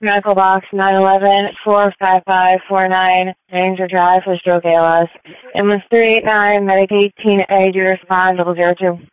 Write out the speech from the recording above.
Medical box 911-45549, Ranger Drive, Fishkill, KLS. Ambulance 389, Medic 18A, do respond, 002.